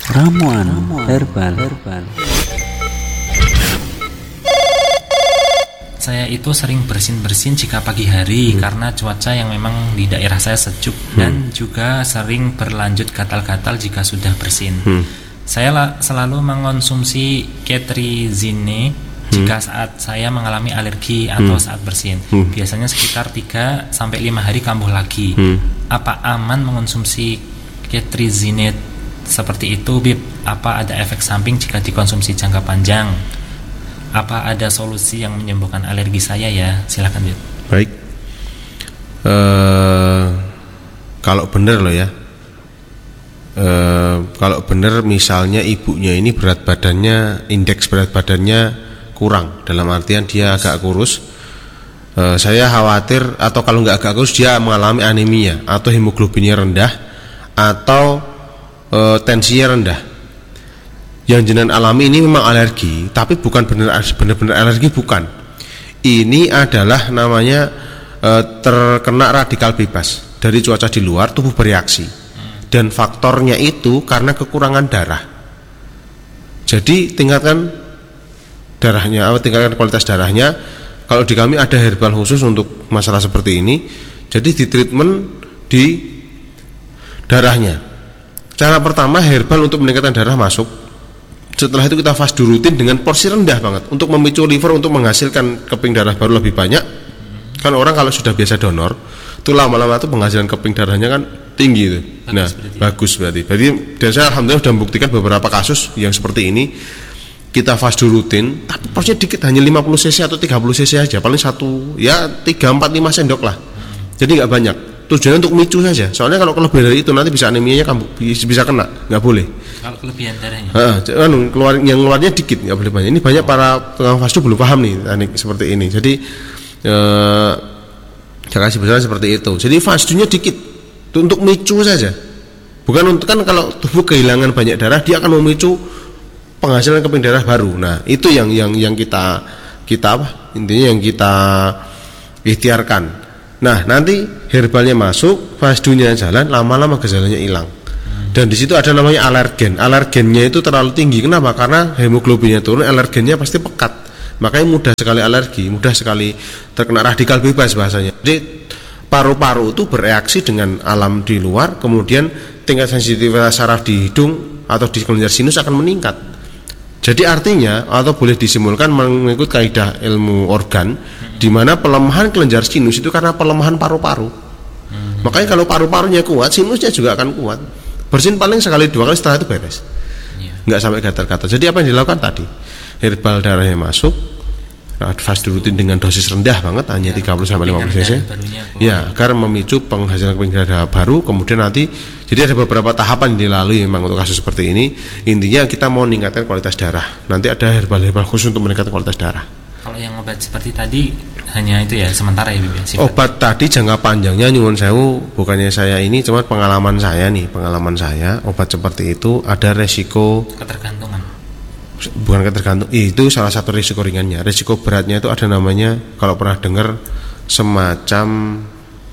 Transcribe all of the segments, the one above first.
Ramuan herbal. Saya itu sering bersin-bersin jika pagi hari karena cuaca yang memang di daerah saya sejuk dan juga sering berlanjut gatal-gatal jika sudah bersin. Saya selalu mengonsumsi ketrizine jika saat saya mengalami alergi atau saat bersin. Biasanya sekitar 3-5 hari kambuh lagi. Apa aman mengonsumsi ketrizine seperti itu, Bib? Apa ada efek samping jika dikonsumsi jangka panjang? Apa ada solusi yang menyembuhkan alergi saya ya? Silakan, Bib. Baik. Kalau benar loh ya. Kalau benar misalnya ibunya ini berat badannya, indeks berat badannya kurang, dalam artian dia agak kurus. Saya khawatir, atau kalau nggak agak kurus dia mengalami anemia atau hemoglobinnya rendah atau tensinya rendah. Yang jenengan alami ini memang alergi, tapi bukan benar-benar alergi, bukan. Ini adalah namanya terkena radikal bebas dari cuaca di luar, tubuh bereaksi. Dan faktornya itu karena kekurangan darah. Jadi tingkatkan darahnya, tingkatkan kualitas darahnya. Kalau di kami ada herbal khusus untuk masalah seperti ini. Jadi di treatment di darahnya. Cara pertama, herbal untuk meningkatkan darah masuk. Setelah itu kita fast rutin dengan porsi rendah banget untuk memicu liver untuk menghasilkan keping darah baru lebih banyak. Kan orang kalau sudah biasa donor, itu lama-lama tuh penghasilan keping darahnya kan tinggi itu. Bagus berarti. Dan saya alhamdulillah sudah membuktikan beberapa kasus yang seperti ini. Kita fast rutin, tapi porsinya dikit, hanya 50 cc atau 30 cc aja, paling 3, 4, 5 sendok lah. Jadi nggak banyak. Tujuannya untuk micu saja. Soalnya kalau kelebihan dari itu nanti bisa anemianya bisa kena, nggak boleh. Kalau kelebihan darahnya. Yang keluarnya dikit, nggak boleh banyak. Ini banyak para tukang fast belum paham nih teknik seperti ini. Jadi saya kasih besar seperti itu. Jadi fast-nya dikit, untuk micu saja. Bukan untuk, kan kalau tubuh kehilangan banyak darah, dia akan memicu penghasilan keping darah baru. Nah, itu yang kita intinya yang kita ikhtiarkan. Nah, nanti herbalnya masuk, fasdunya jalan, lama-lama gejalanya hilang. Dan di situ ada namanya alergen. Alergennya itu terlalu tinggi. Kenapa? Karena hemoglobinnya turun, alergennya pasti pekat. Makanya mudah sekali alergi, mudah sekali terkena radikal bebas bahasanya. Jadi paru-paru itu bereaksi dengan alam di luar, kemudian tingkat sensitivitas saraf di hidung atau di kelenjar sinus akan meningkat. Jadi artinya, atau boleh disimpulkan mengikut kaidah ilmu organ, di mana pelemahan kelenjar sinus itu karena pelemahan paru-paru. Makanya kalau paru-parunya kuat, sinusnya juga akan kuat. Bersin paling sekali 2 kali, setelah itu beres. Nggak sampai gatal-gatal. Jadi apa yang dilakukan tadi? Herbal darahnya masuk, fast rutin dengan dosis rendah banget, hanya 30-50 cc. Ya, agar memicu penghasilan keping darah baru. Kemudian nanti, jadi ada beberapa tahapan yang dilalui memang untuk kasus seperti ini. Intinya kita mau meningkatkan kualitas darah. Nanti ada herbal khusus untuk meningkatkan kualitas darah. Kalau yang obat seperti tadi hanya itu ya, sementara ya, Bib? Obat tadi jangka panjangnya nyuwun sewu, bukannya saya ini, cuma pengalaman saya, obat seperti itu ada resiko ketergantungan. Bukan ketergantungan, itu salah satu risiko ringannya. Risiko beratnya itu ada namanya, kalau pernah dengar, semacam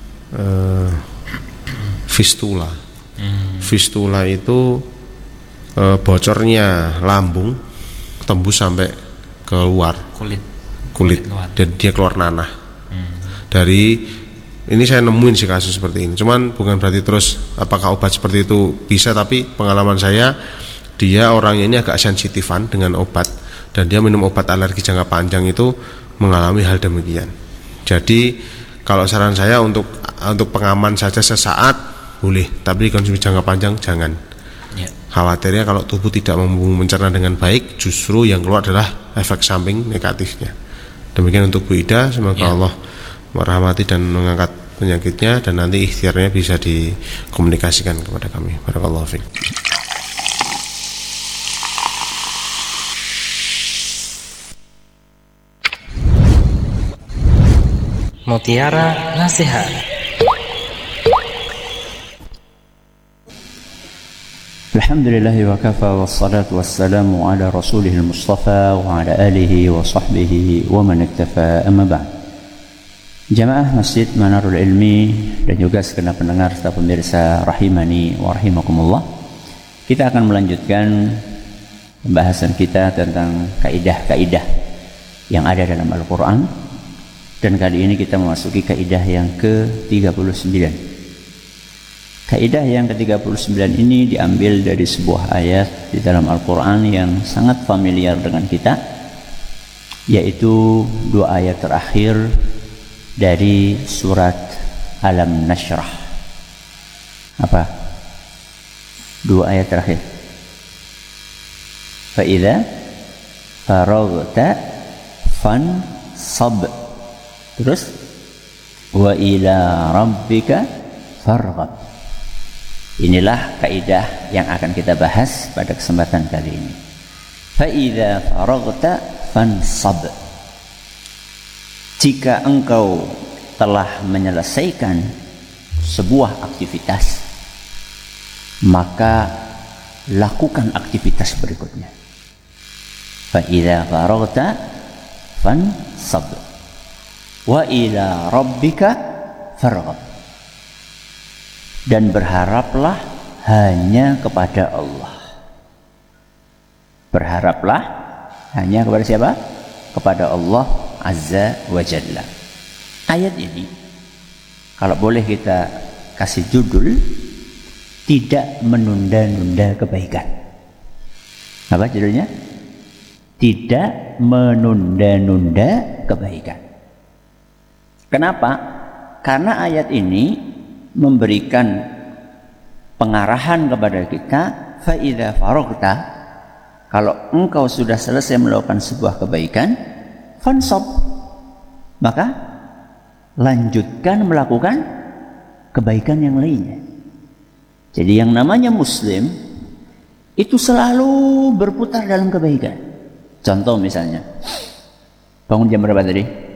fistula. Fistula itu bocornya lambung tembus sampai keluar kulit dan dia keluar nanah. Dari ini saya nemuin sih kasus seperti ini. Cuman bukan berarti terus apakah obat seperti itu bisa, tapi pengalaman saya, dia orangnya ini agak sensitifan dengan obat, dan dia minum obat alergi jangka panjang itu mengalami hal demikian. Jadi kalau saran saya untuk pengaman saja sesaat boleh, tapi konsumsi jangka panjang jangan. Khawatirnya kalau tubuh tidak mampu mencerna dengan baik, justru yang keluar adalah efek samping negatifnya. Demikian untuk Bu Ida, semoga Allah merahmati dan mengangkat penyakitnya, dan nanti ikhtiarnya bisa dikomunikasikan kepada kami. Barakallahu fiik. Mutiara Nasihat. Alhamdulillahi wa kafa, wassalatu wassalamu ala rasulihil mustafa wa ala alihi wa sahbihi wa man iktafa, amma ba'd. Jamaah Masjid Manarul Ilmi dan juga segenap pendengar serta pemirsa rahimani wa rahimakumullah. Kita akan melanjutkan pembahasan kita tentang kaidah-kaidah yang ada dalam Al-Quran. Dan kali ini kita memasuki kaidah yang ke-39. Kaidah yang ke-39 ini diambil dari sebuah ayat di dalam Al-Quran yang sangat familiar dengan kita, yaitu dua ayat terakhir dari surat Alam Nashrah. Apa? Dua ayat terakhir. Fa'idha faragta fansab. Terus wa ila rabbika farghab. Inilah kaidah yang akan kita bahas pada kesempatan kali ini. Fa idza faraghta fansab. Jika engkau telah menyelesaikan sebuah aktivitas, maka lakukan aktivitas berikutnya. Fa idza faraghta fansab. Wa ila rabbika farghab. Dan berharaplah hanya kepada Allah. Berharaplah hanya kepada siapa? Kepada Allah Azza wa Jalla. Ayat ini kalau boleh kita kasih judul, tidak menunda-nunda kebaikan. Apa judulnya? Tidak menunda-nunda kebaikan. Kenapa? Karena ayat ini memberikan pengarahan kepada kita, fa idza faraghta, kalau engkau sudah selesai melakukan sebuah kebaikan, fansab, maka lanjutkan melakukan kebaikan yang lainnya. Jadi yang namanya muslim itu selalu berputar dalam kebaikan. Contoh misalnya, bangun jam berapa tadi?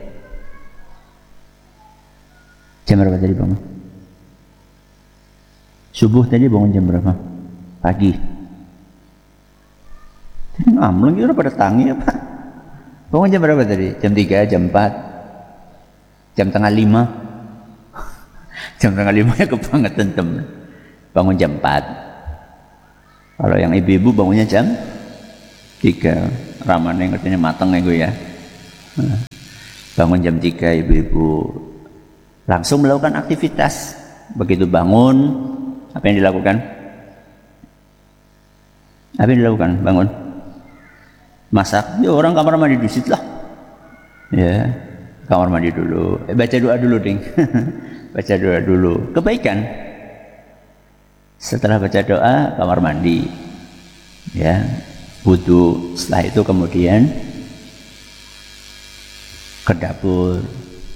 Jam berapa tadi bangun? Subuh tadi bangun jam berapa? Pagi. Amleng itu udah pada tangi apa? Bangun jam berapa tadi? Jam 3, jam 4, jam tengah 5. Jam tengah 5 ya kebangetan temen. Bangun jam 4. Kalau yang ibu-ibu bangunnya jam 3. Ramane ngertinya mateng ya gue ya. Bangun jam 3 ibu-ibu. Langsung melakukan aktivitas. Begitu bangun, apa yang dilakukan? Apa yang dilakukan? Bangun, masak. Ya orang kamar mandi di situ lah. Ya, kamar mandi dulu. Baca doa dulu, ding. Baca doa dulu. Kebaikan. Setelah baca doa, kamar mandi. Ya, wudu. Setelah itu kemudian ke dapur.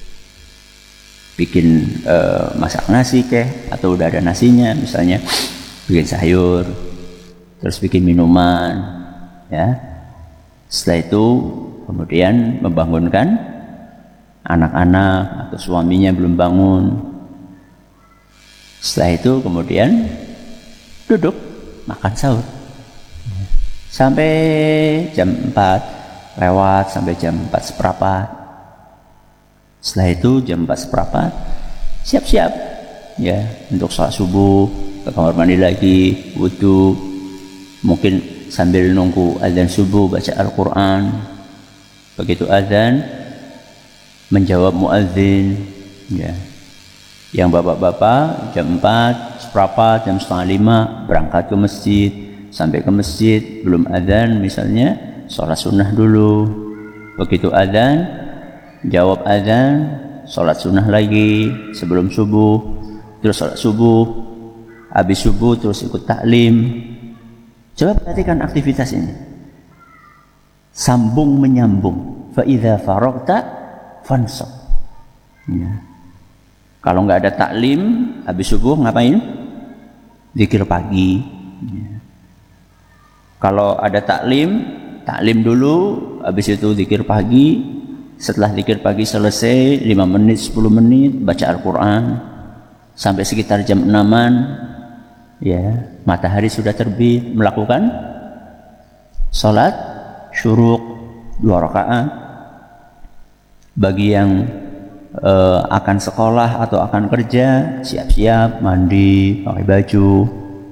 Bikin masak nasi atau udah ada nasinya, misalnya bikin sayur, terus bikin minuman, ya. Setelah itu kemudian membangunkan anak-anak atau suaminya belum bangun. Setelah itu kemudian duduk makan sahur sampai jam 4 lewat, sampai jam 4 seperempat. Setelah itu jam 4 seperempat siap-siap ya untuk sholat subuh, ke kamar mandi lagi, wudu, mungkin sambil nunggu azan subuh baca Al-Quran. Begitu azan menjawab muadzin ya. Yang bapak-bapak jam 4 seperempat, jam setengah 5 berangkat ke masjid. Sampai ke masjid belum azan misalnya, sholat sunnah dulu. Begitu azan jawab azan, sholat sunnah lagi sebelum subuh, terus sholat subuh, habis subuh terus ikut taklim. Coba perhatikan aktivitas ini, sambung menyambung. Fa idza faraghta fansab. Ya. Kalau nggak ada taklim, habis subuh ngapain? Zikir pagi. Ya. Kalau ada taklim dulu, habis itu zikir pagi. Setelah zikir pagi selesai 5 menit 10 menit baca Al-Quran sampai sekitar jam 6-an ya, matahari sudah terbit, melakukan sholat syuruk 2 rakaat. Bagi yang akan sekolah atau akan kerja, siap-siap mandi, pakai baju,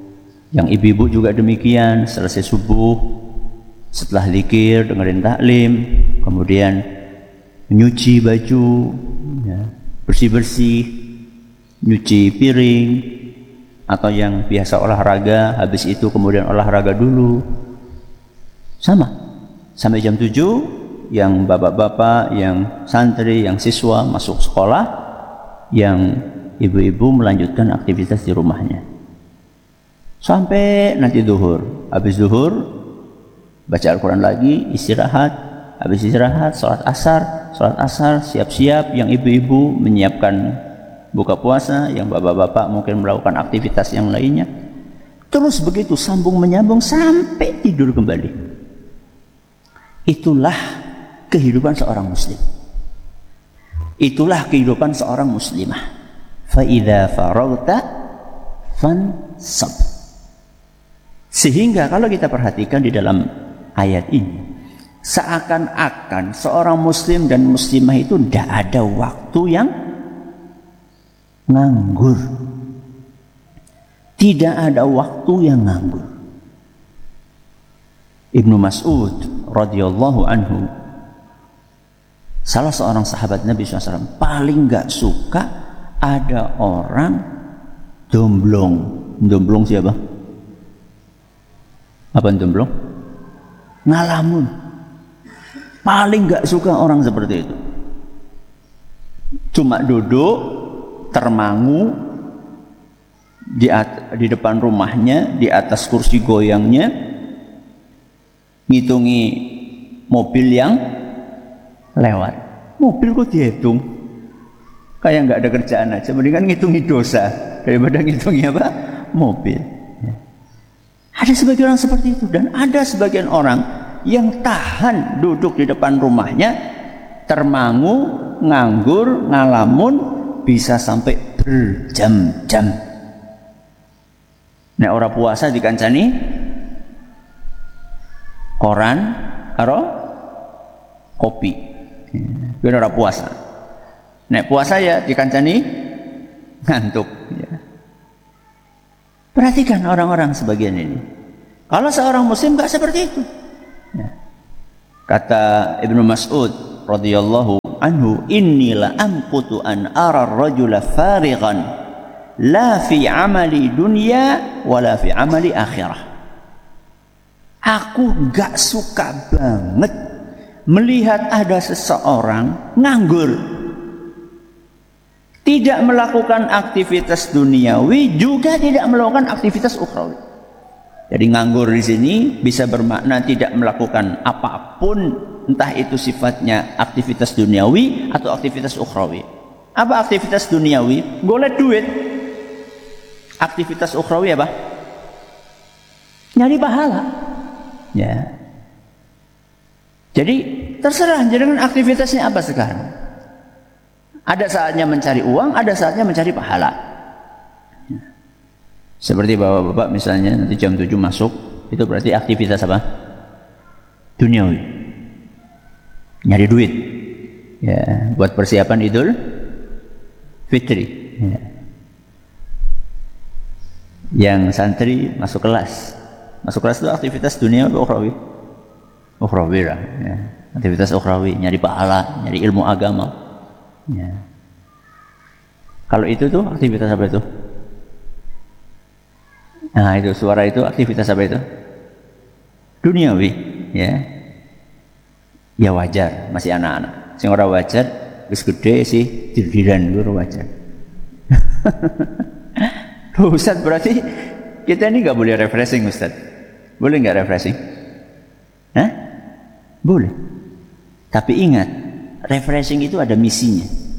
Yang ibu-ibu juga demikian, selesai subuh, setelah zikir dengerin taklim, kemudian nyuci baju, ya, bersih-bersih, nyuci piring, atau yang biasa olahraga, habis itu kemudian olahraga dulu. Sama, sampai jam 7, yang bapak-bapak, yang santri, yang siswa masuk sekolah, yang ibu-ibu melanjutkan aktivitas di rumahnya. Sampai nanti zuhur, habis zuhur baca Al-Quran lagi, istirahat, habis istirahat sholat asar, siap-siap, yang ibu-ibu menyiapkan buka puasa, yang bapak-bapak mungkin melakukan aktivitas yang lainnya. Terus begitu sambung menyambung sampai tidur kembali. Itulah kehidupan seorang muslim. Itulah kehidupan seorang muslimah. Fa idza faragta fansab. Sehingga kalau kita perhatikan di dalam ayat ini, seakan-akan seorang muslim dan muslimah itu tidak ada waktu yang nganggur. Tidak ada waktu yang nganggur. Ibnu Mas'ud radhiyallahu anhu, salah seorang sahabat Nabi SAW, paling gak suka ada orang domblong. Domblong siapa? Apa domblong? Ngalamun. Paling gak suka orang seperti itu. Cuma duduk termangu di depan rumahnya, di atas kursi goyangnya, ngitungi mobil yang lewat. Mobil kok dihitung? Kayak nggak ada kerjaan aja. Mendingan ngitungi dosa daripada ngitungi apa? Mobil. Ada sebagian orang seperti itu, dan ada sebagian orang yang tahan duduk di depan rumahnya, termangu, nganggur, ngalamun, bisa sampai berjam-jam. Nek ora puasa dikancani koran karo kopi. Kuwi ora puasa. Nek puasa ya dikancani ngantuk, ya. Perhatikan orang-orang sebagian ini. Kalau seorang muslim enggak seperti itu. Ya. Kata Ibnu Mas'ud radhiyallahu anhu, inni la amqutu an ara ar-rajula farighan la fi amali dunya wala fi amali akhirah. Aku enggak suka banget melihat ada seseorang nganggur, tidak melakukan aktivitas duniawi, juga tidak melakukan aktivitas ukhrawi. Jadi nganggur di sini bisa bermakna tidak melakukan apapun, entah itu sifatnya aktivitas duniawi atau aktivitas ukhrawi. Apa aktivitas duniawi? Golek duit. Aktivitas ukhrawi apa? Nyari pahala. Ya. Jadi terserah dengan aktivitasnya apa sekarang. Ada saatnya mencari uang, ada saatnya mencari pahala. Seperti bapak-bapak misalnya nanti jam 7 masuk, itu berarti aktivitas apa? Duniawi. Nyari duit. Ya, buat persiapan Idul Fitri. Ya. Yang santri masuk kelas. Masuk kelas itu aktivitas dunia atau ukhrawi? Ukhrawi lah. Ya. Aktivitas ukhrawi, nyari pahala, nyari ilmu agama. Ya. Kalau itu tuh aktivitas apa itu? Nah itu suara itu aktivitas apa itu? Duniawi, ya. Ya wajar, masih anak-anak. Sing ora wajar, wis gede sih diriran guru wajar. Tuh Ustaz, berarti kita ini nggak boleh refreshing Ustaz. Boleh nggak refreshing? Hah? Boleh. Tapi ingat, refreshing itu ada misinya.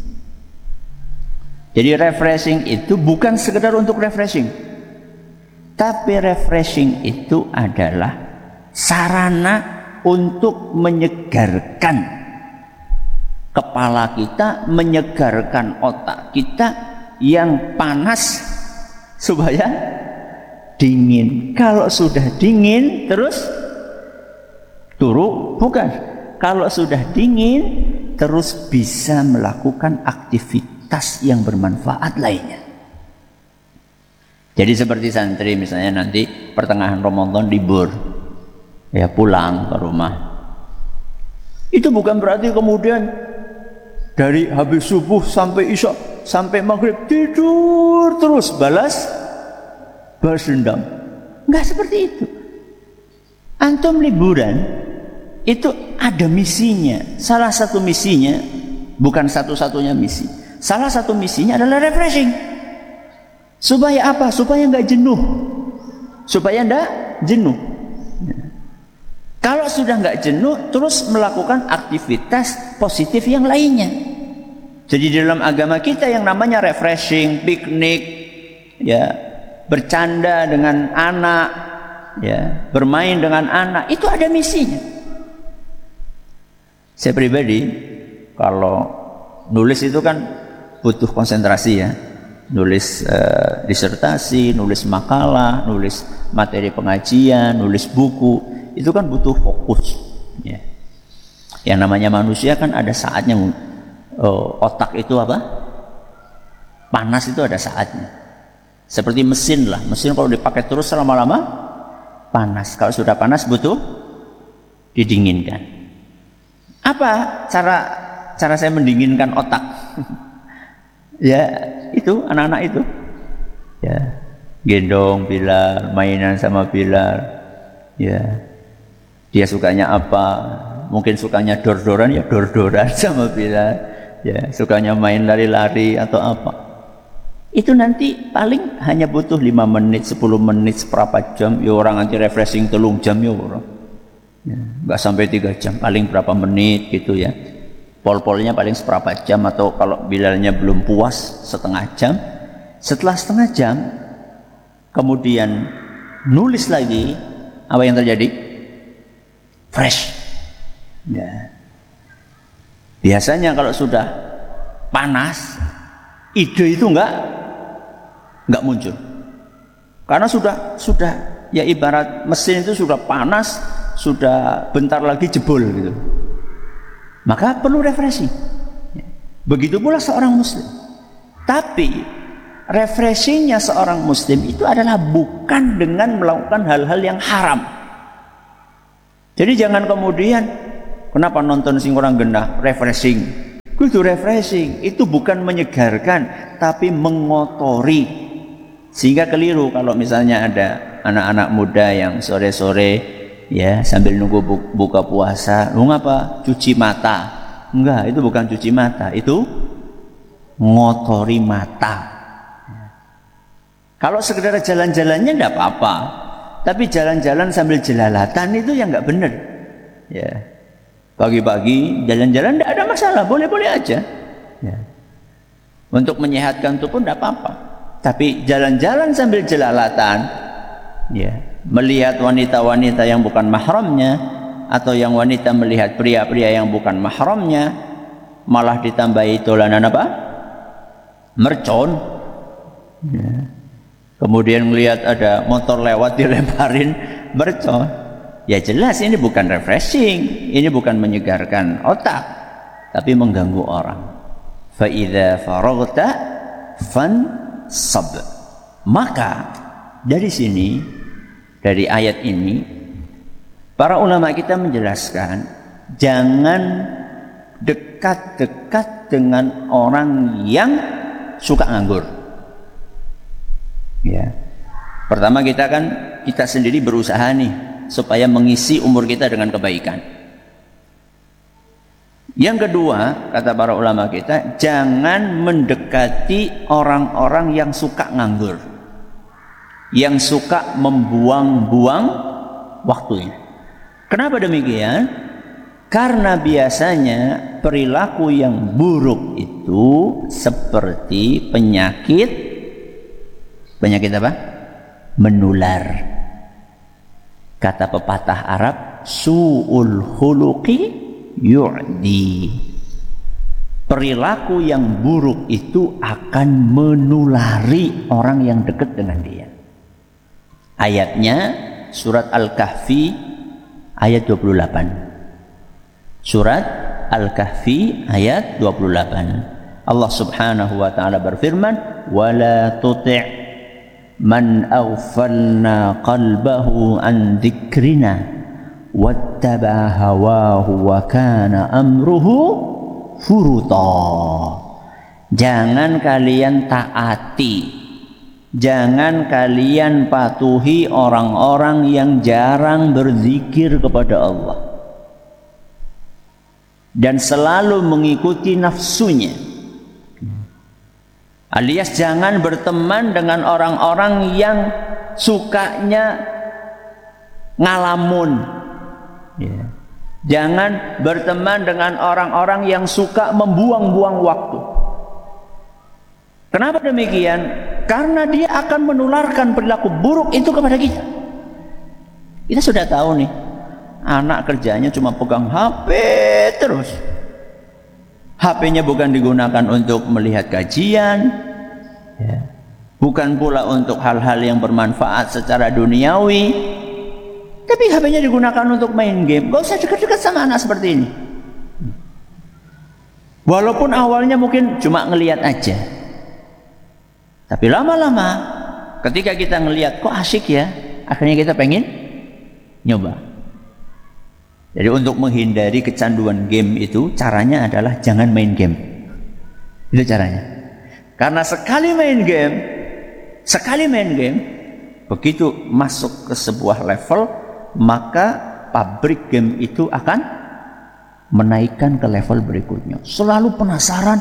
Jadi refreshing itu bukan sekedar untuk refreshing, tapi refreshing itu adalah sarana untuk menyegarkan kepala kita, menyegarkan otak kita yang panas supaya dingin. Kalau sudah dingin terus turu, bukan. Kalau sudah dingin terus bisa melakukan aktivitas yang bermanfaat lainnya. Jadi seperti santri misalnya nanti pertengahan Ramadan libur, ya pulang ke rumah. Itu bukan berarti kemudian dari habis subuh sampai isya sampai maghrib tidur terus balas dendam. Enggak seperti itu. Antum liburan itu ada misinya. Salah satu misinya, bukan satu-satunya misi. Salah satu misinya adalah refreshing. Supaya apa? Supaya enggak jenuh. Supaya enggak jenuh. Kalau sudah enggak jenuh, terus melakukan aktivitas positif yang lainnya. Jadi di dalam agama kita yang namanya refreshing, piknik, ya, bercanda dengan anak, ya, bermain dengan anak, itu ada misinya. Saya pribadi kalau nulis itu kan butuh konsentrasi ya. Nulis disertasi, nulis makalah, nulis materi pengajian, nulis buku, itu kan butuh fokus ya. Yang namanya manusia kan ada saatnya, otak itu apa? Panas itu ada saatnya. Seperti mesin lah, mesin kalau dipakai terus lama-lama panas. Kalau sudah panas butuh didinginkan. Apa cara saya mendinginkan otak? Ya itu anak-anak itu, ya gendong Bilal, mainan sama Bilal, ya dia sukanya apa? Mungkin sukanya dor-doran, ya dor-doran sama Bilal, ya sukanya main lari-lari atau apa? Itu nanti paling hanya butuh 5 menit, 10 menit, seperempat jam. Ya orang nanti refreshing 3 jam ya orang. Ya, nggak sampai 3 jam, paling berapa menit gitu ya. Pol-polnya paling seperempat jam, atau kalau Bilalnya belum puas setengah jam. Setelah setengah jam kemudian nulis lagi, apa yang terjadi? Fresh ya. Biasanya kalau sudah panas, ide itu enggak muncul, karena sudah ya ibarat mesin itu sudah panas, sudah bentar lagi jebol gitu. Maka perlu refreshing. Begitu pula seorang muslim. Tapi refreshingnya seorang muslim itu adalah bukan dengan melakukan hal-hal yang haram. Jadi jangan kemudian kenapa nonton sing orang genah refreshing. Kudu refreshing, itu bukan menyegarkan tapi mengotori. Sehingga keliru kalau misalnya ada anak-anak muda yang sore-sore ya sambil nunggu buka puasa, lu ngapa? Cuci mata. Enggak, itu bukan cuci mata, itu ngotori mata. Kalau sekedar jalan-jalannya enggak apa-apa, tapi jalan-jalan sambil jelalatan itu yang enggak benar. Ya. Pagi-pagi jalan-jalan enggak ada masalah, boleh-boleh aja. Ya. Untuk menyehatkan itu pun enggak apa-apa. Tapi jalan-jalan sambil jelalatan, ya, melihat wanita-wanita yang bukan mahramnya, atau yang wanita melihat pria-pria yang bukan mahramnya, malah ditambahi dolanan apa? Mercon. Ya. Kemudian melihat ada motor lewat dilemparin mercon. Ya jelas ini bukan refreshing, ini bukan menyegarkan otak, tapi mengganggu orang. Fa idza faraghta fansab. Maka dari sini, dari ayat ini, para ulama kita menjelaskan jangan dekat-dekat dengan orang yang suka nganggur. Ya. Pertama kita sendiri berusaha nih supaya mengisi umur kita dengan kebaikan. Yang kedua, kata para ulama kita, jangan mendekati orang-orang yang suka nganggur, yang suka membuang-buang waktunya. Kenapa demikian? Karena biasanya perilaku yang buruk itu seperti penyakit apa? Menular. Kata pepatah Arab, su'ul khuluqi yu'di. Perilaku yang buruk itu akan menulari orang yang dekat dengan dia. Ayatnya surat Al-Kahfi ayat 28. Surat Al-Kahfi ayat 28. Allah Subhanahu wa taala berfirman, "Wala tuti' Man aghfalna qalbahu an dzikrina wattaba hawahu wa kana amruhu furuta. Jangan kalian taati, jangan kalian patuhi orang-orang yang jarang berzikir kepada Allah dan selalu mengikuti nafsunya. Alias jangan berteman dengan orang-orang yang sukanya ngalamun. Jangan berteman dengan orang-orang yang suka membuang-buang waktu. Kenapa demikian? Karena dia akan menularkan perilaku buruk itu kepada kita. Kita sudah tahu nih, anak kerjanya cuma pegang HP terus. HP-nya bukan digunakan untuk melihat kajian, bukan pula untuk hal-hal yang bermanfaat secara duniawi, tapi HP-nya digunakan untuk main game. Gak usah dekat-dekat sama anak seperti ini. Walaupun awalnya mungkin cuma ngelihat aja, tapi lama-lama ketika kita ngelihat kok asik ya, akhirnya kita pengen nyoba. Jadi untuk menghindari kecanduan game itu, caranya adalah jangan main game. Itu caranya. Karena sekali main game, begitu masuk ke sebuah level, maka pabrik game itu akan menaikkan ke level berikutnya. Selalu penasaran.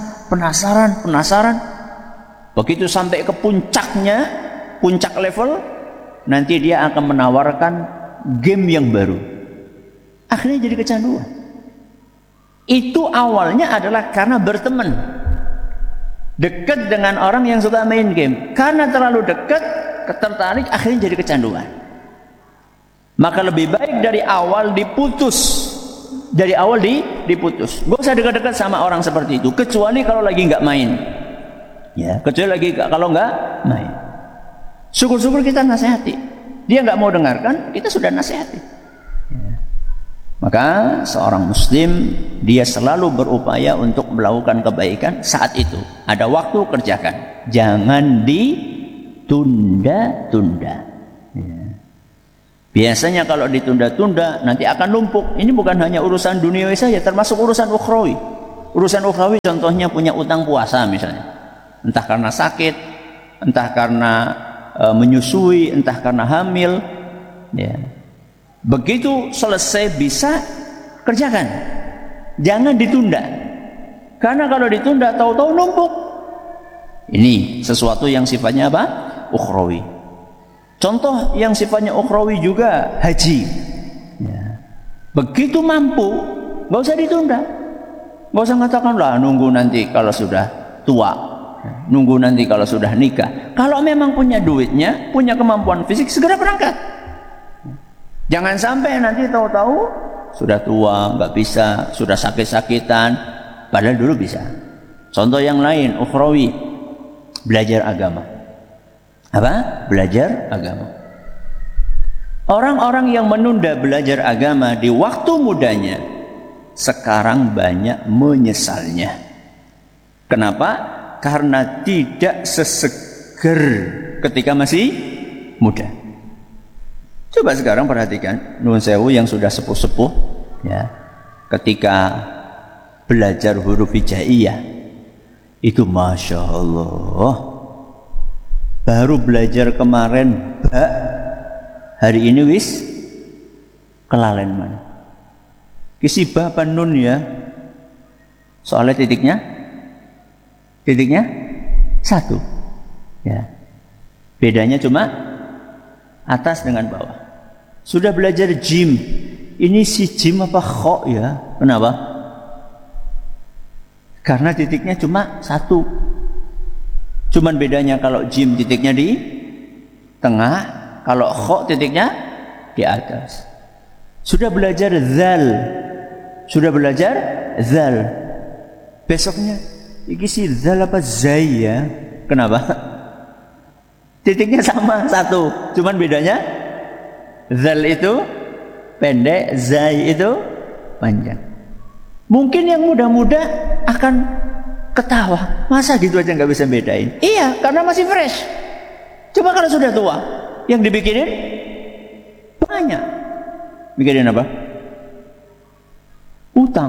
Begitu sampai ke puncaknya, puncak level, nanti dia akan menawarkan game yang baru. Akhirnya jadi kecanduan. Itu awalnya adalah karena berteman, dekat dengan orang yang suka main game. Karena terlalu dekat, tertarik, akhirnya jadi kecanduan. Maka lebih baik dari awal diputus. Diputus. Gak usah dekat-dekat sama orang seperti itu, kecuali kalau lagi nggak main. Kecuali lagi kalau nggak main. Syukur-syukur kita nasihati. Dia nggak mau dengarkan, kita sudah nasihati. Maka seorang muslim dia selalu berupaya untuk melakukan kebaikan saat itu. Ada waktu, kerjakan. Jangan ditunda-tunda. Biasanya kalau ditunda-tunda nanti akan numpuk. Ini bukan hanya urusan duniawi saja, termasuk urusan ukhrawi. Urusan ukhrawi contohnya punya utang puasa misalnya. Entah karena sakit, entah karena menyusui, entah karena hamil. Begitu selesai bisa kerjakan, jangan ditunda. Karena kalau ditunda tahu-tahu numpuk. Ini sesuatu yang sifatnya apa? Ukhrawi. Contoh yang sifatnya ukhrawi juga haji. Begitu mampu, nggak usah ditunda. Nggak usah mengatakan lah nunggu nanti kalau sudah tua, nunggu nanti kalau sudah nikah. Kalau memang punya duitnya, punya kemampuan fisik, segera berangkat. Jangan sampai nanti tahu-tahu sudah tua, nggak bisa, sudah sakit-sakitan, padahal dulu bisa. Contoh yang lain, ukhrawi, belajar agama. Apa? Belajar agama. Orang-orang yang menunda belajar agama di waktu mudanya, sekarang banyak menyesalnya. Kenapa? Karena tidak seseger ketika masih muda. Coba sekarang perhatikan nuwun sewu yang sudah sepuh-sepuh, ketika belajar huruf hijaiyah itu masya Allah, baru belajar kemarin ba, hari ini wis kelalen mana. Kisi ba apa nun ya, soalnya titiknya satu, bedanya cuma atas dengan bawah. Sudah belajar jim, ini si jim apa kho ya? Kenapa? Karena titiknya cuma satu. Cuman bedanya kalau jim titiknya di tengah, kalau kho titiknya di atas. Sudah belajar zal. Besoknya iki si zal apa zai ya? Kenapa? Titiknya sama satu, cuman bedanya zal itu pendek, zai itu panjang. Mungkin yang muda-muda akan ketawa, masa gitu aja nggak bisa bedain? Iya, karena masih fresh. Coba kalau sudah tua, yang dibikinin banyak. Bikinin apa? Utang.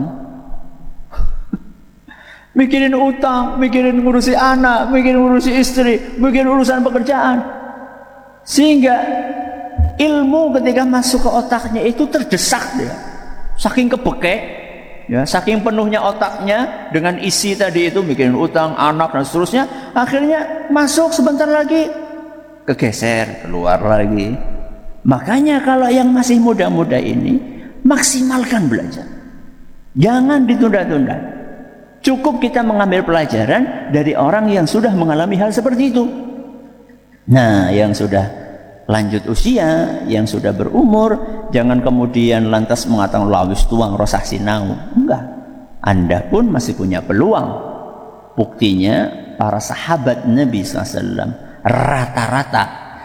Mikirin utang, mikirin ngurusi anak, mikirin ngurusi istri, mikirin urusan pekerjaan. Sehingga ilmu ketika masuk ke otaknya itu terdesak dia. Saking kebekek, ya, saking penuhnya otaknya dengan isi tadi itu, mikirin utang, anak dan seterusnya, akhirnya masuk sebentar lagi kegeser, keluar lagi. Makanya kalau yang masih muda-muda ini maksimalkan belajar. Jangan ditunda-tunda. Cukup kita mengambil pelajaran dari orang yang sudah mengalami hal seperti itu. Nah, yang sudah lanjut usia, yang sudah berumur, jangan kemudian lantas mengatakan lawis tuang rosah sinau. Enggak. Anda pun masih punya peluang. Buktinya para sahabat Nabi SAW rata-rata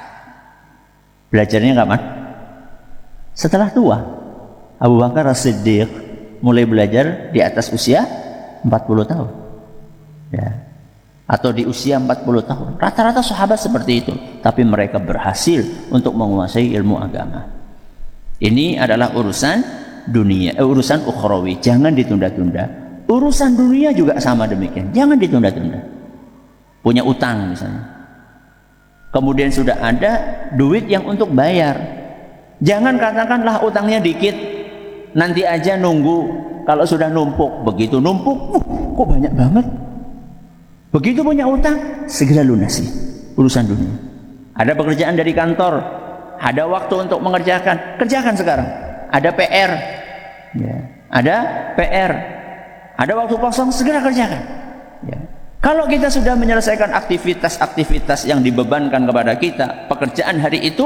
belajarnya kapan? Setelah tua. Abu Bakar As-Siddiq mulai belajar di atas usia 40 tahun, ya, atau di usia 40 tahun. Rata-rata sahabat seperti itu, tapi mereka berhasil untuk menguasai ilmu agama. Ini adalah urusan dunia, urusan ukhrawi. Jangan ditunda-tunda. Urusan dunia juga sama demikian. Jangan ditunda-tunda. Punya utang misalnya, kemudian sudah ada duit yang untuk bayar. Jangan katakanlah utangnya dikit, nanti aja nunggu. Kalau sudah numpuk, begitu numpuk, kok banyak banget. Begitu punya utang, segera lunasi. Urusan dunia. Ada pekerjaan dari kantor, ada waktu untuk mengerjakan, kerjakan sekarang. Ada PR, ya. Ada PR, ada waktu kosong, segera kerjakan. Ya. Kalau kita sudah menyelesaikan aktivitas-aktivitas yang dibebankan kepada kita, pekerjaan hari itu,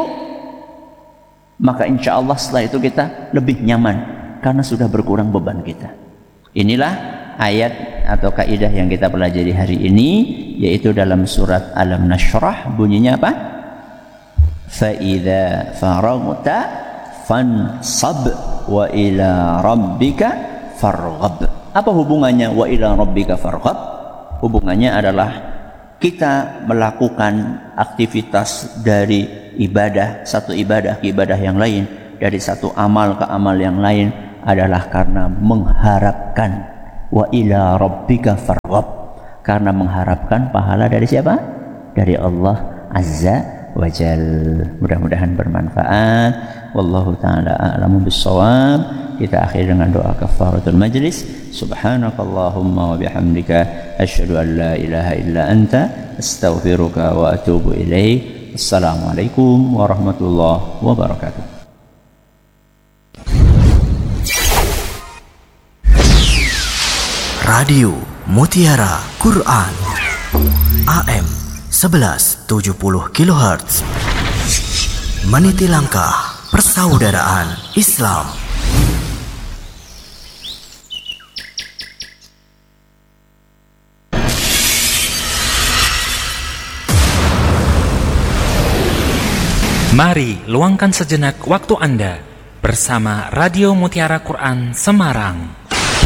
maka insya Allah setelah itu kita lebih nyaman. Karena sudah berkurang beban kita. Inilah ayat atau kaidah yang kita pelajari hari ini, yaitu dalam surat Alam Nashrah. Bunyinya apa? Fa idza faraghta fansab wa ila rabbika farghab. Apa hubungannya wa ila rabbika farghab? Hubungannya adalah kita melakukan aktivitas dari ibadah, satu ibadah ke ibadah yang lain, dari satu amal ke amal yang lain, adalah karena mengharapkan wa ila rabbika farghab, karena mengharapkan pahala dari siapa? Dari Allah Azza wa Jal. Mudah-mudahan bermanfaat. Wallahu ta'ala a'lamu bissawab. Kita akhiri dengan doa kafaratul majlis. Subhanakallahumma wa bihamdika asyhadu an la ilaha illa anta astaghfiruka wa atubu ilaik. Assalamualaikum warahmatullahi wabarakatuh. Radio Mutiara Quran AM 1170 kHz, meniti langkah persaudaraan Islam. Mari luangkan sejenak waktu Anda bersama Radio Mutiara Quran Semarang.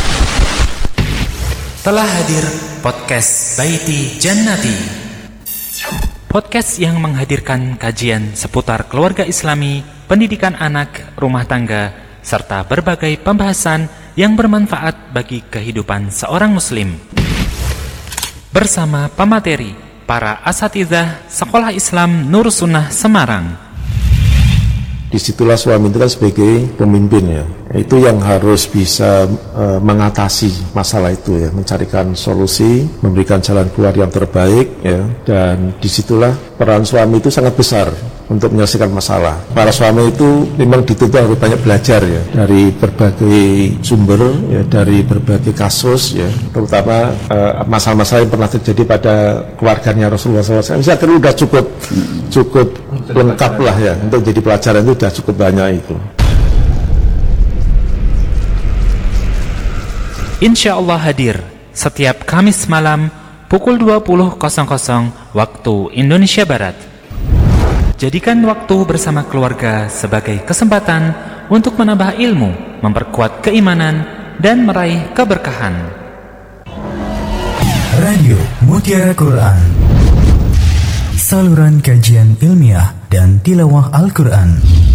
Telah hadir podcast Baiti Jannati, podcast yang menghadirkan kajian seputar keluarga Islami, pendidikan anak, rumah tangga, serta berbagai pembahasan yang bermanfaat bagi kehidupan seorang muslim. Bersama pemateri, para asatidzah Sekolah Islam Nur Sunnah Semarang. Disitulah suami itu kan sebagai pemimpin, ya, itu yang harus bisa mengatasi masalah itu, ya, mencarikan solusi, memberikan jalan keluar yang terbaik, ya, dan disitulah peran suami itu sangat besar untuk menyelesaikan masalah. Para suami itu memang dituntut harus banyak belajar, ya, dari berbagai sumber, ya, dari berbagai kasus, ya, terutama masalah-masalah yang pernah terjadi pada keluarganya Rasulullah SAW. Saya kira sudah cukup lengkap lah, ya, untuk jadi pelajaran itu sudah cukup banyak itu. Insya Allah hadir setiap Kamis malam pukul 20.00 waktu Indonesia Barat. Jadikan waktu bersama keluarga sebagai kesempatan untuk menambah ilmu, memperkuat keimanan, dan meraih keberkahan. Radio Mutiara Quran saluran kajian ilmiah dan tilawah Al-Quran.